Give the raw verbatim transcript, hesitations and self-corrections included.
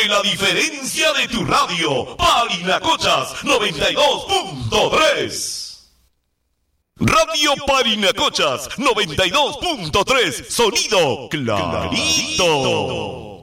Siente la diferencia de tu radio. Parinacochas noventa y dos punto tres. Radio Parinacochas noventa y dos punto tres. Sonido clarito.